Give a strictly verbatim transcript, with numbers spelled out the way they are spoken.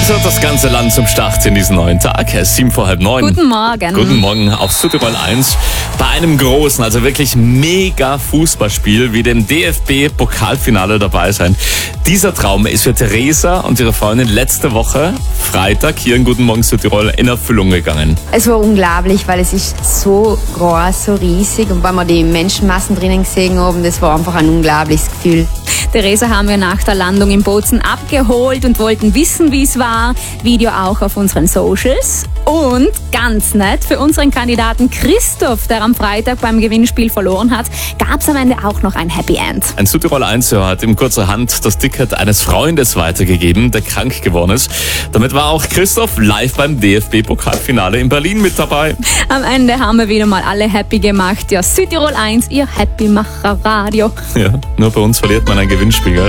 Also das ganze Land zum Start in diesen neuen Tag. Es ist sieben vor halb neun. Guten Morgen. Guten Morgen auf Südtirol eins. Bei einem großen, also wirklich mega Fußballspiel wie dem D F B-Pokalfinale dabei sein. Dieser Traum ist für Theresa und ihre Freundin letzte Woche, Freitag, hier in Guten Morgen Südtirol, in Erfüllung gegangen. Es war unglaublich, weil es ist so groß, so riesig und weil wir die Menschenmassen drinnen gesehen haben, das war einfach ein unglaubliches Gefühl. Theresa haben wir nach der Landung in Bozen abgeholt und wollten wissen, wie es war. Video auch auf unseren Socials. Und ganz nett, für unseren Kandidaten Christoph, der am Freitag beim Gewinnspiel verloren hat, gab es am Ende auch noch ein Happy End. Ein Südtirol eins-Hörer hat ihm kurzerhand das Ticket eines Freundes weitergegeben, der krank geworden ist. Damit war auch Christoph live beim D F B-Pokalfinale in Berlin mit dabei. Am Ende haben wir wieder mal alle happy gemacht. Ja, Südtirol eins, ihr Happy-Macher-Radio. Ja, nur bei uns verliert man ein Gewinnspiel, gell?